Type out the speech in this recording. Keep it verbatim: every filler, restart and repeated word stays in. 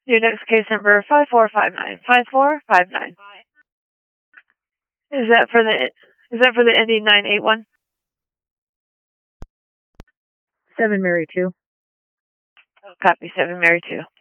Your next case number five four five nine. Five four five nine. Is that for the is that for the ending nine eight one? Seven Mary two. Copy seven Mary two.